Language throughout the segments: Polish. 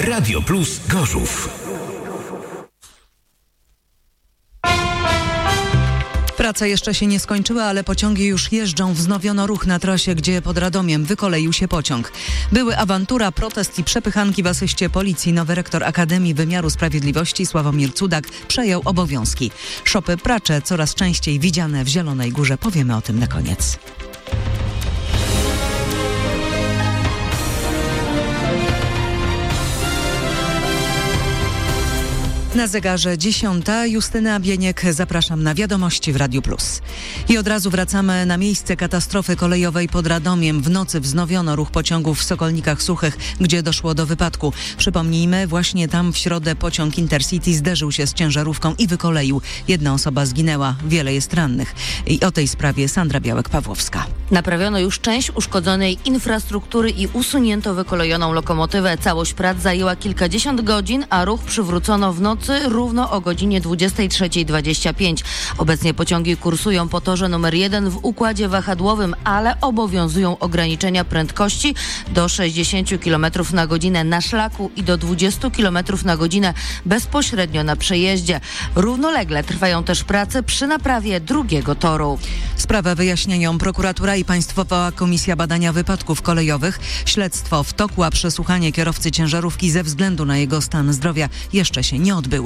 Radio Plus Gorzów. Prace jeszcze się nie skończyły, ale pociągi już jeżdżą. Wznowiono ruch na trasie, gdzie pod Radomiem wykoleił się pociąg. Były awantura, protest i przepychanki w asyście policji. Nowy rektor Akademii Wymiaru Sprawiedliwości Sławomir Cudak przejął obowiązki. Szopy pracze coraz częściej widziane w Zielonej Górze. Powiemy o tym na koniec. Na zegarze 10. Justyna Bieniek, zapraszam na wiadomości w Radiu Plus. I od razu wracamy na miejsce katastrofy kolejowej pod Radomiem. W nocy wznowiono ruch pociągów w Sokolnikach Suchych, gdzie doszło do wypadku. Przypomnijmy, właśnie tam w środę pociąg Intercity zderzył się z ciężarówką i wykoleił. Jedna osoba zginęła, wiele jest rannych. I o tej sprawie Sandra Białek-Pawłowska. Naprawiono już część uszkodzonej infrastruktury i usunięto wykolejoną lokomotywę. Całość prac zajęła kilkadziesiąt godzin, a ruch przywrócono w nocy równo o godzinie 23:25. Obecnie pociągi kursują po torze numer 1 w układzie wahadłowym, ale obowiązują ograniczenia prędkości do 60 km na godzinę na szlaku i do 20 km na godzinę bezpośrednio na przejeździe. Równolegle trwają też prace przy naprawie drugiego toru. Sprawę wyjaśniają prokuratura i Państwowa Komisja Badania Wypadków Kolejowych. Śledztwo w toku, a przesłuchanie kierowcy ciężarówki ze względu na jego stan zdrowia jeszcze się nie odbyło.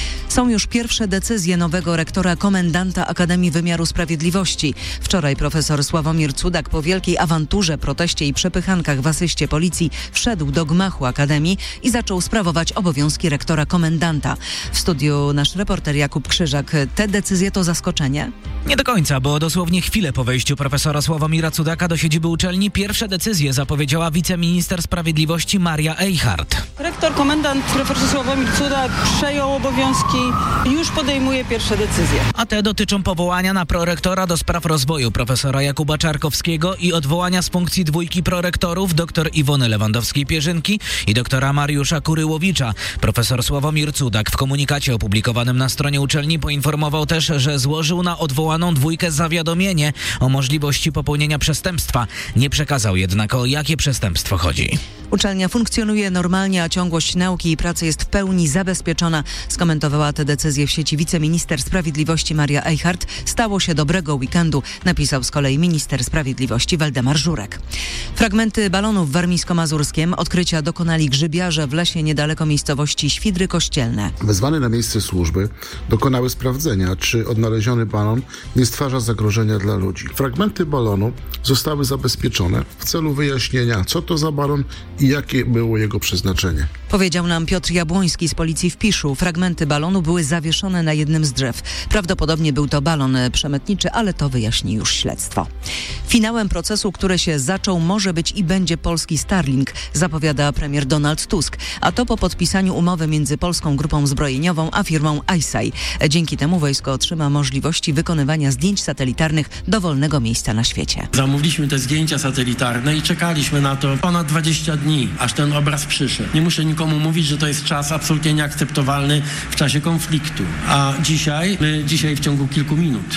Są już pierwsze decyzje nowego rektora komendanta Akademii Wymiaru Sprawiedliwości. Wczoraj profesor Sławomir Cudak po wielkiej awanturze, proteście i przepychankach w asyście policji wszedł do gmachu Akademii i zaczął sprawować obowiązki rektora komendanta. W studiu nasz reporter Jakub Krzyżak. Te decyzje to zaskoczenie? Nie do końca, bo dosłownie chwilę po wejściu profesora Sławomira Cudaka do siedziby uczelni pierwsze decyzje zapowiedziała wiceminister sprawiedliwości Maria Eichhardt. Rektor komendant profesor Sławomir Cudak przejął obowiązki, już podejmuje pierwsze decyzje. A te dotyczą powołania na prorektora do spraw rozwoju profesora Jakuba Czarkowskiego i odwołania z funkcji dwójki prorektorów dr Iwony Lewandowskiej-Pierzynki i doktora Mariusza Kuryłowicza. Profesor Sławomir Cudak w komunikacie opublikowanym na stronie uczelni poinformował też, że złożył na odwołaną dwójkę zawiadomienie o możliwości popełnienia przestępstwa. Nie przekazał jednak, o jakie przestępstwo chodzi. Uczelnia funkcjonuje normalnie, a ciągłość nauki i pracy jest w pełni zabezpieczona. Skomentowała tę decyzję w sieci wiceminister sprawiedliwości Maria Eichhardt. Stało się dobrego weekendu, napisał z kolei minister sprawiedliwości Waldemar Żurek. Fragmenty balonów w Warmińsko-Mazurskiem odkrycia dokonali grzybiarze w lesie niedaleko miejscowości Świdry Kościelne. Wezwane na miejsce służby dokonały sprawdzenia, czy odnaleziony balon nie stwarza zagrożenia dla ludzi. Fragmenty balonu zostały zabezpieczone w celu wyjaśnienia, co to za balon i jakie było jego przeznaczenie. Powiedział nam Piotr Jabłoński z policji w Piszu. Fragmenty balonu były zawieszone na jednym z drzew. Prawdopodobnie był to balon przemytniczy, ale to wyjaśni już śledztwo. Finałem procesu, który się zaczął, może być i będzie polski Starlink, zapowiada premier Donald Tusk. A to po podpisaniu umowy między Polską Grupą Zbrojeniową a firmą ICEYE. Dzięki temu wojsko otrzyma możliwości wykonywania zdjęć satelitarnych dowolnego miejsca na świecie. Zamówiliśmy te zdjęcia satelitarne i czekaliśmy na to ponad 20 dni, aż ten obraz przyszedł. Nie muszę nikomu mówić, że to jest czas absolutnie nieakceptowalny w czasie konfliktu. A dzisiaj w ciągu kilku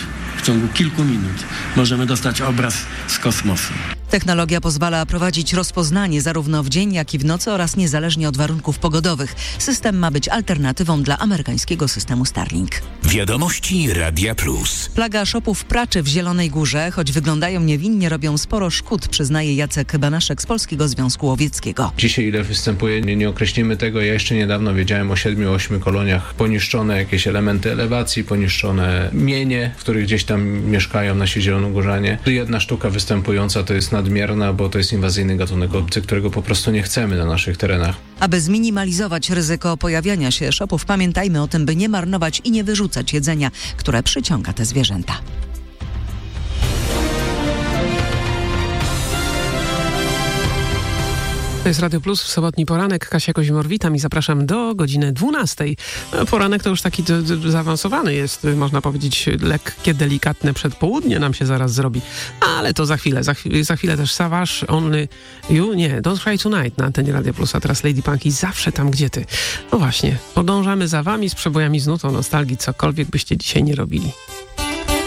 minut możemy dostać obraz z kosmosu. Technologia pozwala prowadzić rozpoznanie zarówno w dzień, jak i w nocy oraz niezależnie od warunków pogodowych. System ma być alternatywą dla amerykańskiego systemu Starlink. Wiadomości Radia Plus. Plaga szopów praczy w Zielonej Górze, choć wyglądają niewinnie, robią sporo szkód, przyznaje Jacek Banaszek z Polskiego Związku Łowieckiego. Dzisiaj ile występuje, nie określimy tego. Ja jeszcze niedawno wiedziałem o 7-8 koloniach. Poniszczone jakieś elementy elewacji, poniszczone mienie, w których gdzieś tam mieszkają nasi zielonogórzanie. Jedna sztuka występująca to jest nadmierna, bo to jest inwazyjny gatunek obcy, którego po prostu nie chcemy na naszych terenach. Aby zminimalizować ryzyko pojawiania się szopów, pamiętajmy o tym, by nie marnować i nie wyrzucać jedzenia, które przyciąga te zwierzęta. To jest Radio Plus w sobotni poranek. Kasia Kozimor, witam i zapraszam do godziny 12. Poranek to już taki zaawansowany jest, można powiedzieć, lekkie, delikatne przedpołudnie nam się zaraz zrobi. Ale to za chwilę. Za chwilę też Savage, Only You, nie, Don't Cry Tonight na antenie Radio Plus, a teraz Lady Punk i Zawsze tam, gdzie ty. No właśnie, podążamy za wami z przebojami z nutą nostalgii, cokolwiek byście dzisiaj nie robili.